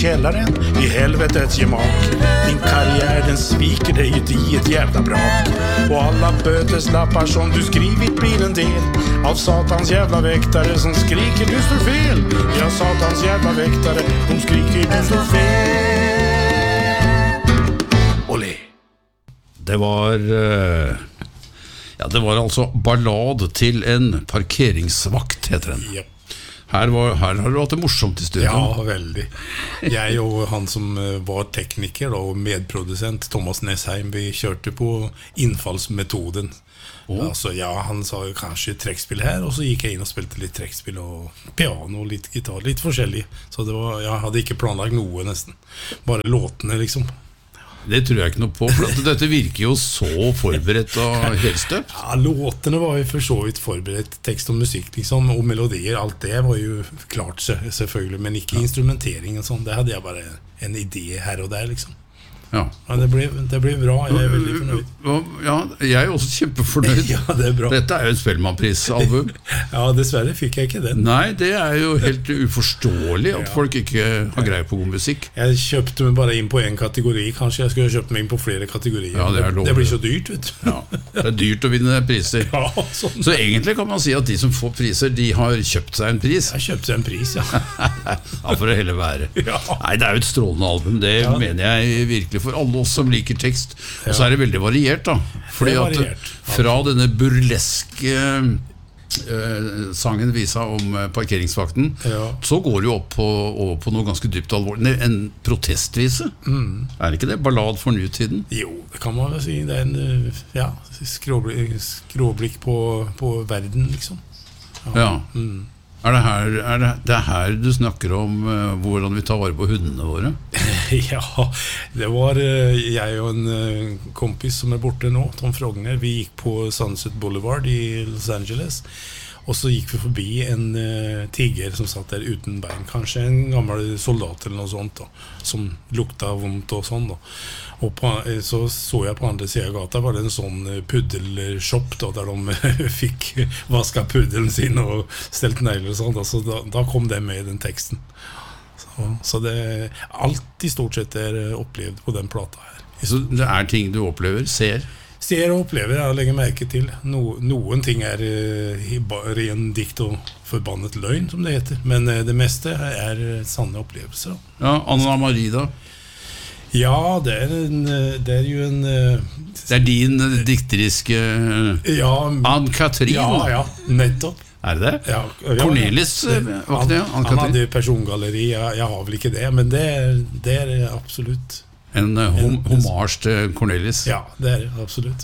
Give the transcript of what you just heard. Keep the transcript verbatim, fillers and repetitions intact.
källaren i helvetets gemak. Din karriär den sviker dig ut i ett jävla brak. Och alla böteslappar som du skrivit blir en del av satans jävla väktare som skriker du står fel. Ja, satans jävla väktare, de skriker du står fel. Olé. Det var uh, ja, det var altså ballad til en parkeringsvakt, heter den. Yep. Her, var, her har du hatt det morsomt i studio. Ja, veldig. Jeg og han som var tekniker og medprodusent, Thomas Nesheim, vi kjørte på innfallsmetoden. Oh. Altså, ja, han sa jo kanskje trekkspill her, og så gikk jeg inn og spilte litt trekkspill og piano og litt gitar, litt forskjellig. Så det var, jeg hadde ikke planlagt noe nesten. Bare låtene liksom. Det tror jeg ikke noe på, for dette virker jo så forberedt og helstøpt. Ja, låtene var jo for så vidt forberedt, tekst og musikk liksom, og melodier, alt det var jo klart selvfølgelig, men ikke instrumentering og sånn, det hadde jeg bare en idé her og der liksom. Ja. Ja, det ble, det ble bra, jeg er veldig fornøyd. Ja, jeg er også kjempefornøyd. Ja, det er bra. Dette er jo et Spellemannpris-album. Ja, dessverre fikk jeg ikke den. Nei, det er jo helt uforståelig at ja. folk ikke har greie på god musikk. Jeg kjøpte meg bare inn på en kategori, kanskje jeg skulle kjøpt meg inn på flere kategorier. Ja, det, er det blir så dyrt, vet du. Ja, det er dyrt å vinne priser. Ja, sånn. Så egentlig kan man si at de som får priser, de har kjøpt seg en pris. Jeg kjøpte seg en pris, ja. Ja, for det hele være. Ja. Nei, det er jo et strålende album, det ja. mener jeg virkelig for alle oss som liker tekst. Og så er det veldig variert da. Fordi at fra denne burleske uh, sangen visa om uh, parkeringsvakten, ja. så går det jo opp på, over på noe ganske dypt alvorlig. En protestvise. Mm. Er det ikke det? Ballad for nutiden? Jo, det kan man vel si. Det er en ja, skråblikk, skråblikk på, på verden, liksom. Ja. Ja. Mm. Er det, her, er det, det er her du snakker om uh, hvordan vi tar vare på hundene våre? Ja, det var uh, jeg og en uh, kompis som er borte nå, Tom Frogner. Vi gikk på Sunset Boulevard i Los Angeles, og så gikk vi forbi en uh, tiger som satt der uten bein. Kanskje en gammel soldat eller noe sånt da, som lukta vondt og sånn da. Og på, så så jeg på andre siden av gata var det en sånn puddelshop da, der de fikk vasket puddelen sin og stelt negler og sånt, så da, da kom det med i den teksten. Så, så det, alt i stort sett er opplevd på den plata her. Så det er ting du opplever, ser? Ser og opplever, jeg legger merke til. No, noen ting er uh, ren dikt og forbannet løgn, som det heter, men uh, det meste er sanne opplevelser. Ja, Anna Marie da? Ja, det er, en, det er jo en Det er din dikteriske ja, Ann-Katrin. Ja, ja, nettopp. Er det det? Ja, ja, Cornelis, var ikke det? Han, han hadde persongalleri, jeg, jeg har vel ikke det, men det, det er absolutt en hom hommage til Cornelis. Ja, det er absolutt.